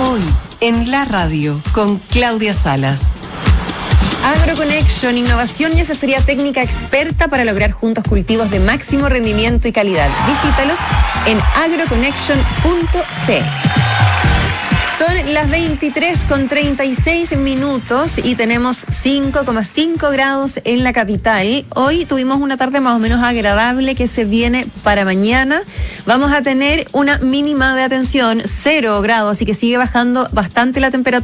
Hoy, en la radio, con Claudia Salas. AgroConnection, innovación y asesoría técnica experta para lograr juntos cultivos de máximo rendimiento y calidad. Visítalos en agroconnection.cl. Son las 23:36 y tenemos 5,5 grados en la capital. Hoy tuvimos una tarde más o menos agradable que se viene para mañana. Vamos a tener una mínima de 0 grados, así que sigue bajando bastante la temperatura.